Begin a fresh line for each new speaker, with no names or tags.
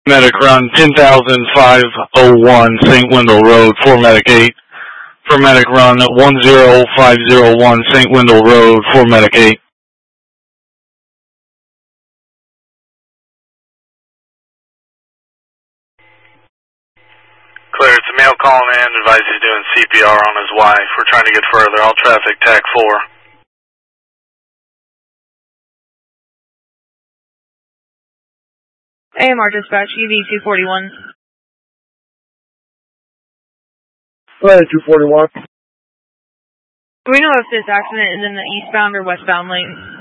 Medic run 10,501 St. Wendell Road, 4 Medic 8. For Medic run 10501 St. Wendell Road, 4 Medic 8.
Clear, it's a male calling in, advises he's doing CPR on his wife. We're trying to get further. All traffic, TAC 4.
AMR dispatch, EV 241.
Go ahead, 241.
Do we know if this accident is in the eastbound or westbound lane?